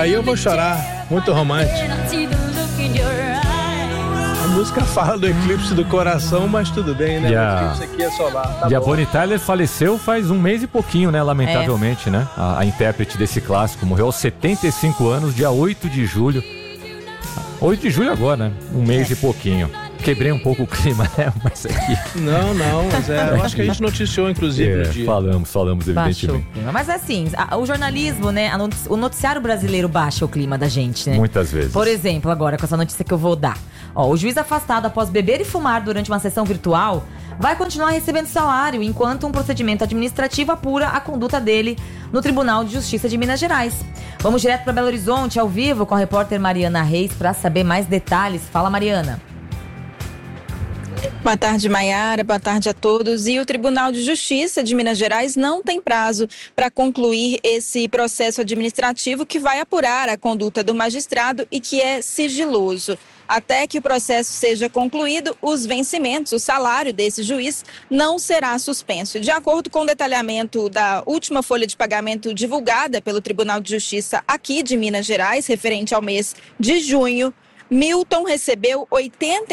Aí eu vou chorar, muito romântico. A música fala do eclipse do coração, mas tudo bem, né? O eclipse aqui é solar. Tá e bom. A Bonnie Tyler faleceu faz um mês e pouquinho, né? Lamentavelmente, né? A intérprete desse clássico morreu aos 75 anos, dia 8 de julho. 8 de julho agora, né? Um mês e pouquinho. Quebrei um pouco o clima, né? Mas aqui... Não, mas eu acho que a gente noticiou, inclusive, no dia. Falamos, evidentemente. Mas assim, o jornalismo, né? O noticiário brasileiro baixa o clima da gente, né? Muitas vezes. Por exemplo, agora, com essa notícia que eu vou dar. O juiz afastado após beber e fumar durante uma sessão virtual vai continuar recebendo salário enquanto um procedimento administrativo apura a conduta dele no Tribunal de Justiça de Minas Gerais. Vamos direto para Belo Horizonte, ao vivo, com a repórter Mariana Reis, para saber mais detalhes. Fala, Mariana. Boa tarde, Maiara. Boa tarde a todos. E o Tribunal de Justiça de Minas Gerais não tem prazo para concluir esse processo administrativo que vai apurar a conduta do magistrado e que é sigiloso. Até que o processo seja concluído, os vencimentos, o salário desse juiz não será suspenso. De acordo com o detalhamento da última folha de pagamento divulgada pelo Tribunal de Justiça aqui de Minas Gerais, referente ao mês de junho, Milton recebeu R$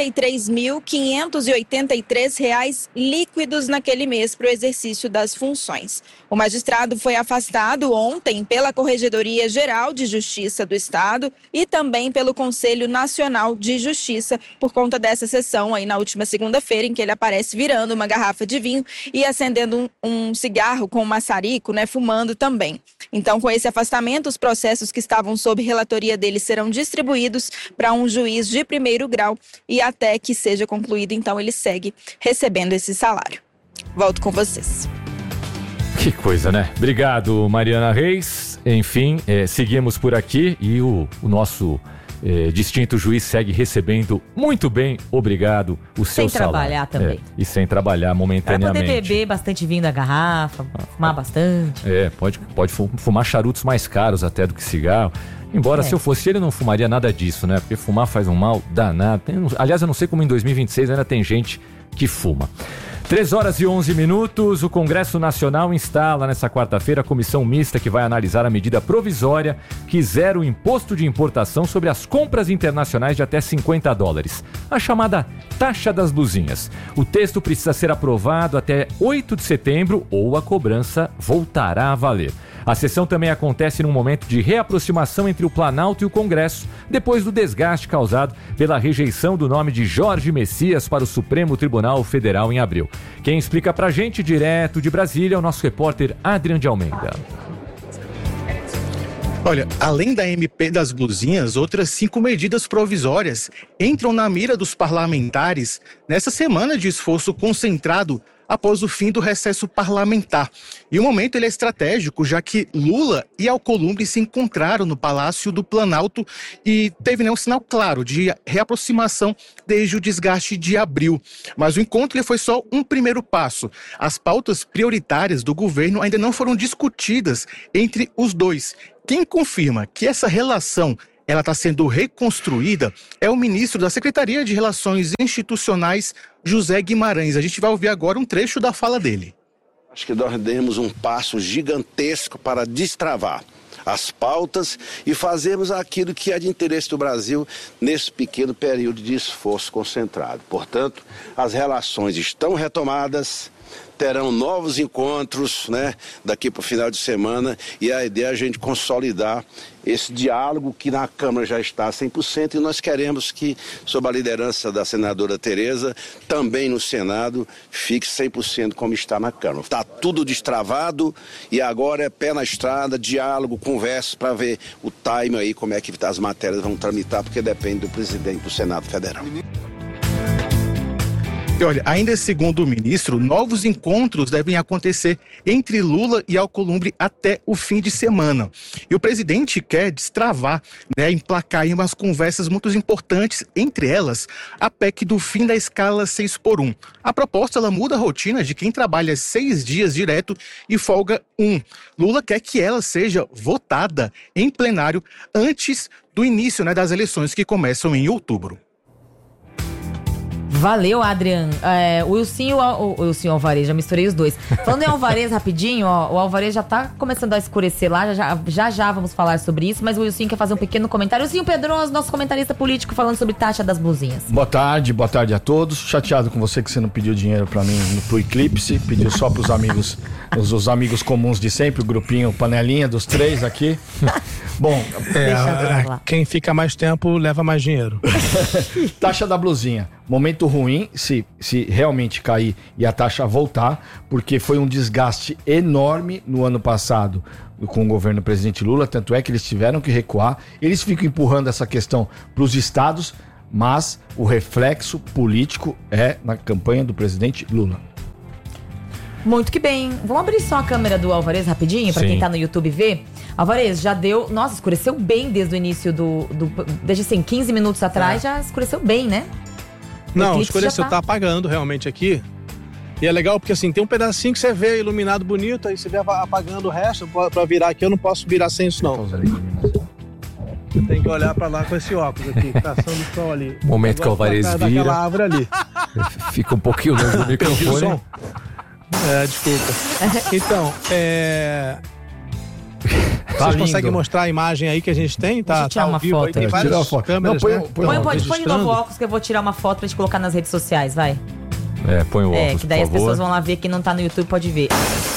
83.583 líquidos naquele mês para o exercício das funções. O magistrado foi afastado ontem pela Corregedoria Geral de Justiça do Estado e também pelo Conselho Nacional de Justiça por conta dessa sessão aí na última segunda-feira em que ele aparece virando uma garrafa de vinho e acendendo um cigarro com um maçarico, né, fumando também. Então, com esse afastamento, os processos que estavam sob relatoria dele serão distribuídos para um juiz de primeiro grau e até que seja concluído, então ele segue recebendo esse salário. Volto com vocês. Que coisa, né? Obrigado, Mariana Reis. Enfim, seguimos por aqui e o nosso distinto juiz segue recebendo muito bem, obrigado, o seu salário. Sem trabalhar também. E sem trabalhar momentaneamente. Para poder beber bastante vinho da garrafa, fumar bastante. Pode fumar charutos mais caros até do que cigarro. Embora, se eu fosse ele, não fumaria nada disso, né? Porque fumar faz um mal danado. Aliás, eu não sei como em 2026 ainda tem gente que fuma. 3h11, o Congresso Nacional instala nessa quarta-feira a comissão mista que vai analisar a medida provisória que zera o imposto de importação sobre as compras internacionais de até $50, a chamada taxa das luzinhas. O texto precisa ser aprovado até 8 de setembro ou a cobrança voltará a valer. A sessão também acontece num momento de reaproximação entre o Planalto e o Congresso, depois do desgaste causado pela rejeição do nome de Jorge Messias para o Supremo Tribunal Federal em abril. Quem explica pra gente, direto de Brasília, é o nosso repórter Adrian de Almeida. Olha, além da MP das blusinhas, outras 5 medidas provisórias entram na mira dos parlamentares nessa semana de esforço concentrado após o fim do recesso parlamentar. E o momento ele é estratégico, já que Lula e Alcolumbre se encontraram no Palácio do Planalto e teve um sinal claro de reaproximação desde o desgaste de abril. Mas o encontro ele foi só um primeiro passo. As pautas prioritárias do governo ainda não foram discutidas entre os dois. Quem confirma que essa relação ela está sendo reconstruída é o ministro da Secretaria de Relações Institucionais, José Guimarães. A gente vai ouvir agora um trecho da fala dele. Acho que nós demos um passo gigantesco para destravar as pautas e fazermos aquilo que é de interesse do Brasil nesse pequeno período de esforço concentrado. Portanto, as relações estão retomadas, terão novos encontros, né, daqui para o final de semana, e a ideia é a gente consolidar esse diálogo que na Câmara já está 100% e nós queremos que, sob a liderança da senadora Tereza, também no Senado fique 100% como está na Câmara. Está tudo destravado e agora é pé na estrada, diálogo, conversa para ver o time aí, como é que as matérias vão tramitar, porque depende do presidente do Senado Federal. E olha, ainda segundo o ministro, novos encontros devem acontecer entre Lula e Alcolumbre até o fim de semana. E o presidente quer destravar, emplacar aí umas conversas muito importantes, entre elas a PEC do fim da escala 6x1. A proposta ela muda a rotina de quem trabalha 6 dias direto e folga 1. Lula quer que ela seja votada em plenário antes do início das eleições que começam em outubro. Valeu, Adrian. O Wilson e o Alvarez, já misturei os dois. Falando em Alvarez rapidinho, ó, o Alvarez já tá começando a escurecer lá, já vamos falar sobre isso, mas o Wilson quer fazer um pequeno comentário. Wilson Pedroso, nosso comentarista político, falando sobre taxa das blusinhas. Boa tarde a todos. Chateado com você que você não pediu dinheiro pra mim pro Eclipse, pediu só pros amigos, os amigos comuns de sempre, o grupinho panelinha dos 3 aqui. Bom, quem fica mais tempo leva mais dinheiro. Taxa da blusinha. Momento ruim se realmente cair e a taxa voltar, porque foi um desgaste enorme no ano passado com o governo do presidente Lula, tanto é que eles tiveram que recuar. Eles ficam empurrando essa questão para os estados, mas o reflexo político é na campanha do presidente Lula. Muito que bem. Vamos abrir só a câmera do Alvarez rapidinho, para quem tá no YouTube ver. Alvarez, já deu... Nossa, escureceu bem desde o início desde assim, 15 minutos atrás, já escureceu bem, né? Não, escureceu, tá apagando realmente aqui. E é legal porque assim, tem um pedacinho que você vê iluminado bonito, aí você vê apagando o resto. Pra virar aqui, eu não posso virar sem isso, não. Você tem que olhar pra lá com esse óculos aqui, caçando o sol ali. Momento que o Alvarez vira. Árvore ali. Fica um pouquinho longe do microfone. Desculpa. Então, Vocês conseguem mostrar a imagem aí que a gente tem? Deixa eu tirar uma foto. Aí, tem várias câmeras, põe de novo o óculos que eu vou tirar uma foto pra gente colocar nas redes sociais, vai. Põe o óculos, que daí as pessoas vão lá ver, quem não tá no YouTube pode ver.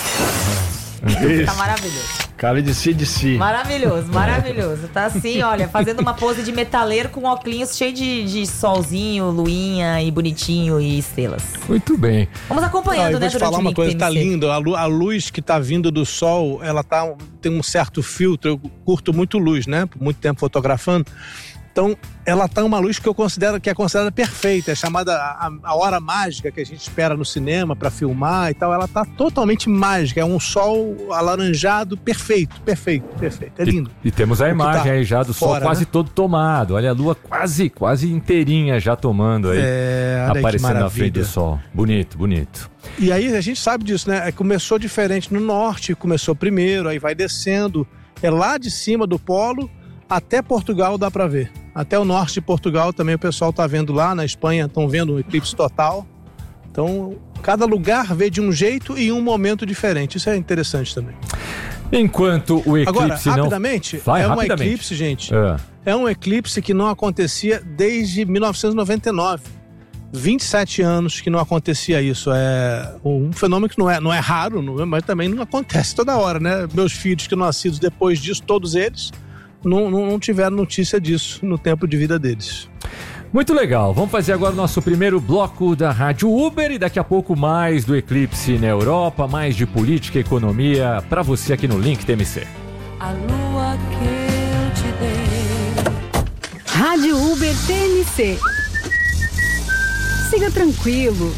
Tá maravilhoso. Cara de si. Maravilhoso. Tá assim, olha, fazendo uma pose de metaleiro com óculos cheio de solzinho, luinha e bonitinho e estrelas. Muito bem. Vamos acompanhando, né, durante o Vou te falar uma coisa, tá lindo. A luz que tá vindo do sol, ela tem um certo filtro. Eu curto muito luz, né? Por muito tempo fotografando. Então, ela tá uma luz que eu considero que é considerada perfeita, é chamada a hora mágica que a gente espera no cinema para filmar e tal. Ela tá totalmente mágica, é um sol alaranjado perfeito. É lindo. E temos a imagem aí já do sol quase todo tomado. Olha a lua quase inteirinha já tomando aí, aparecendo na frente do sol. Bonito. E aí a gente sabe disso, né? Começou diferente no norte, começou primeiro, aí vai descendo. É lá de cima do polo até Portugal dá para ver. Até o norte de Portugal também o pessoal tá vendo lá. Na Espanha estão vendo um eclipse total. Então, cada lugar vê de um jeito e em um momento diferente. Isso é interessante também. Enquanto o eclipse agora, rapidamente, um eclipse, gente. É um eclipse que não acontecia desde 1999. 27 anos que não acontecia isso. É um fenômeno que não é raro, mas também não acontece toda hora, né? Meus filhos que nascidos depois disso, todos eles, não tiveram notícia disso no tempo de vida deles. Muito legal. Vamos fazer agora o nosso primeiro bloco da Rádio Uber e daqui a pouco mais do eclipse na Europa, mais de política e economia para você aqui no Link TMC. A lua que eu te dei. Rádio Uber TMC. Siga tranquilo.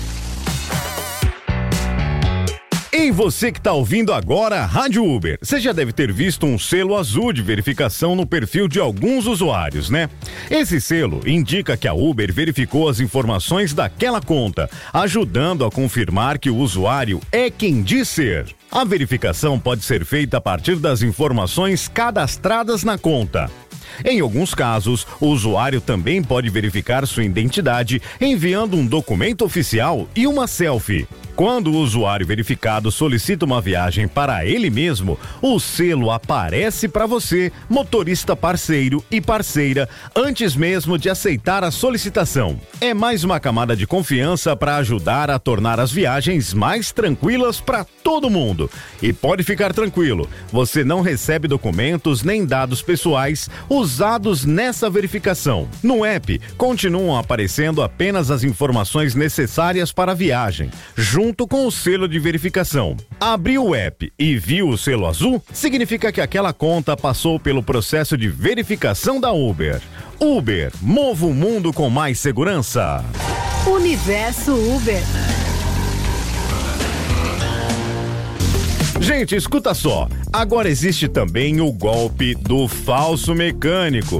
Ei, você que está ouvindo agora a Rádio Uber, você já deve ter visto um selo azul de verificação no perfil de alguns usuários, né? Esse selo indica que a Uber verificou as informações daquela conta, ajudando a confirmar que o usuário é quem diz ser. A verificação pode ser feita a partir das informações cadastradas na conta. Em alguns casos, o usuário também pode verificar sua identidade enviando um documento oficial e uma selfie. Quando o usuário verificado solicita uma viagem para ele mesmo, o selo aparece para você, motorista parceiro e parceira, antes mesmo de aceitar a solicitação. É mais uma camada de confiança para ajudar a tornar as viagens mais tranquilas para todo mundo. E pode ficar tranquilo, você não recebe documentos nem dados pessoais usados nessa verificação. No app, continuam aparecendo apenas as informações necessárias para a viagem, junto com o selo de verificação. Abriu o app e viu o selo azul? Significa que aquela conta passou pelo processo de verificação da Uber. Uber, mova o mundo com mais segurança. Universo Uber. Gente, escuta só. Agora existe também o golpe do falso mecânico.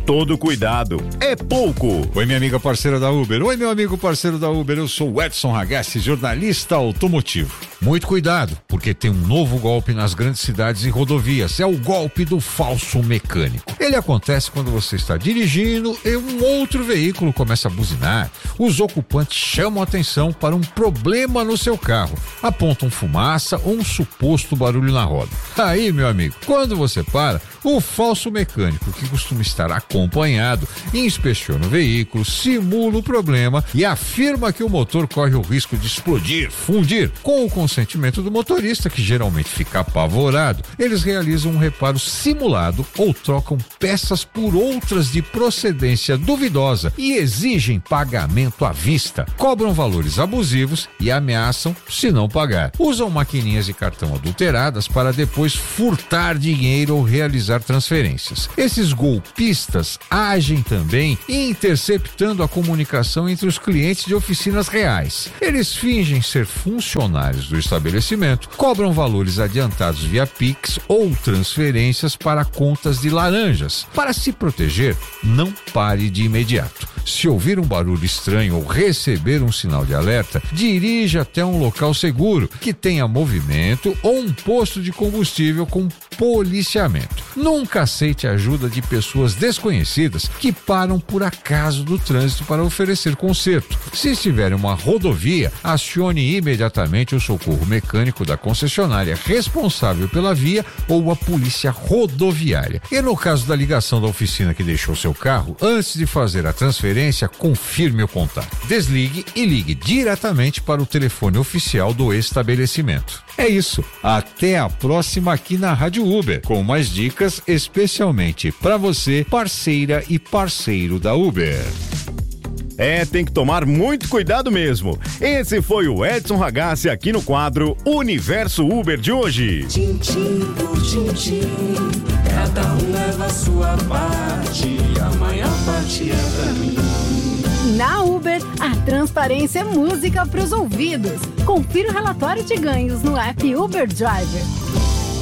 todo cuidado é pouco. Oi, minha amiga parceira da Uber. Oi, meu amigo parceiro da Uber. Eu sou o Edson Ragazzi, jornalista automotivo. Muito cuidado, porque tem um novo golpe nas grandes cidades e rodovias. É o golpe do falso mecânico. Ele acontece quando você está dirigindo e um outro veículo começa a buzinar. Os ocupantes chamam a atenção para um problema no seu carro. Apontam fumaça ou um suposto barulho na roda. Aí, meu amigo, quando você para, o falso mecânico, que costuma estar acompanhado, inspeciona o veículo, simula o problema e afirma que o motor corre o risco de explodir, fundir. Com o consentimento do motorista, que geralmente fica apavorado, eles realizam um reparo simulado ou trocam peças por outras de procedência duvidosa e exigem pagamento à vista. Cobram valores abusivos e ameaçam se não pagar. Usam maquininhas de cartão adulteradas para depois furtar dinheiro ou realizar transferências. Esses golpistas agem também interceptando a comunicação entre os clientes de oficinas reais. Eles fingem ser funcionários do estabelecimento, cobram valores adiantados via Pix ou transferências para contas de laranjas. Para se proteger, não pare de imediato. Se ouvir um barulho estranho ou receber um sinal de alerta, dirija até um local seguro, que tenha movimento ou um posto de combustível com policiamento. Nunca aceite a ajuda de pessoas desconhecidas que param por acaso do trânsito para oferecer conserto. Se estiver em uma rodovia, acione imediatamente o socorro mecânico da concessionária responsável pela via ou a polícia rodoviária. E no caso da ligação da oficina que deixou seu carro, antes de fazer a transferência, confirme o contato. Desligue e ligue diretamente para o telefone oficial do estabelecimento. É isso. Até a próxima aqui na Rádio Uber, com mais dicas especialmente para você, parceira e parceiro da Uber. Tem que tomar muito cuidado mesmo. Esse foi o Edson Ragazzi aqui no quadro Universo Uber de hoje. Tintim por tintim, cada um leva a sua parte, a maior parte é pra mim. Na Uber, a transparência é música para os ouvidos. Confira o relatório de ganhos no app Uber Driver.